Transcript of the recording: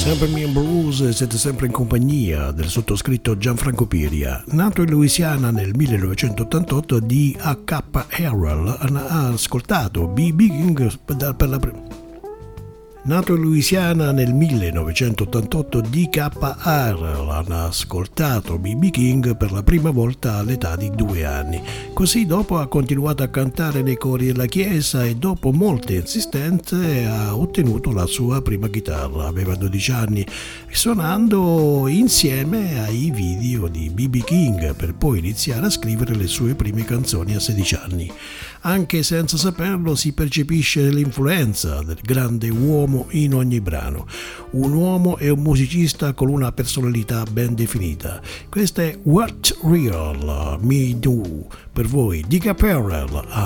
Sempre in blues, siete sempre in compagnia del sottoscritto Gianfranco Piria. Nato in Louisiana nel 1988, di A.K. Harrell ha ascoltato B.B. King per la prima. Nato in Louisiana nel 1988, D.K. Harrell ha ascoltato B.B. King per la prima volta all'età di 2 anni. Così dopo ha continuato a cantare nei cori della chiesa e dopo molte insistenze ha ottenuto la sua prima chitarra. Aveva 12 anni, suonando insieme ai video di B.B. King per poi iniziare a scrivere le sue prime canzoni a 16 anni. Anche senza saperlo si percepisce l'influenza del grande uomo in ogni brano. Un uomo e un musicista con una personalità ben definita. Questo è What Real Me Do per voi di Harrell.